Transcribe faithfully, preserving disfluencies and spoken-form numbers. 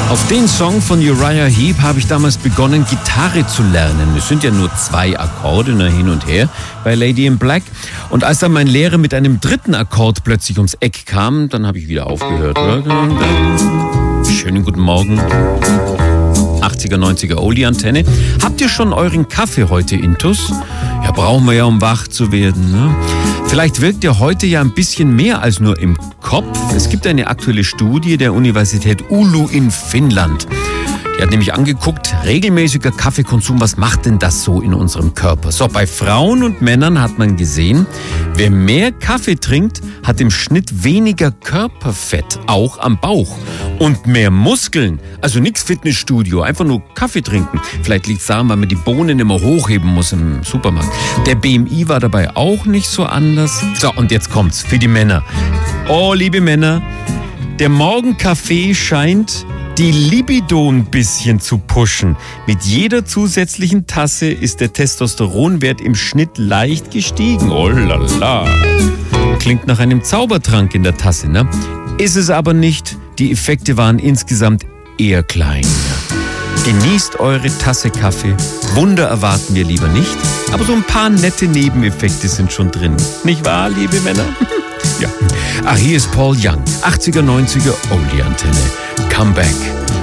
Auf den Song von Uriah Heep habe ich damals begonnen, Gitarre zu lernen. Es sind ja nur zwei Akkorde, ne, hin und her bei Lady in Black. Und als dann mein Lehrer mit einem dritten Akkord plötzlich ums Eck kam, dann habe ich wieder aufgehört. Schönen guten Morgen. achtziger, neunziger Oldie-Antenne. Habt ihr schon euren Kaffee heute intus? Ja, brauchen wir ja, um wach zu werden. Ne? Vielleicht wirkt ihr heute ja ein bisschen mehr als nur im Kopf. Es gibt eine aktuelle Studie der Universität Oulu in Finnland. Die hat nämlich angeguckt, regelmäßiger Kaffeekonsum, was macht denn das so in unserem Körper? So, bei Frauen und Männern hat man gesehen, wer mehr Kaffee trinkt, hat im Schnitt weniger Körperfett, auch am Bauch. Und mehr Muskeln, also nichts Fitnessstudio, einfach nur Kaffee trinken. Vielleicht liegt es daran, weil man die Bohnen immer hochheben muss im Supermarkt. Der B M I war dabei auch nicht so anders. So, und jetzt kommt's für die Männer. Oh, liebe Männer, der Morgenkaffee scheint die Libido ein bisschen zu pushen. Mit jeder zusätzlichen Tasse ist der Testosteronwert im Schnitt leicht gestiegen. Oh la la. Klingt nach einem Zaubertrank in der Tasse, ne? Ist es aber nicht. Die Effekte waren insgesamt eher klein. Genießt eure Tasse Kaffee. Wunder erwarten wir lieber nicht. Aber so ein paar nette Nebeneffekte sind schon drin. Nicht wahr, liebe Männer? Ja. Ach, hier ist Paul Young. achtziger, neunziger Oldie-Antenne. Come back.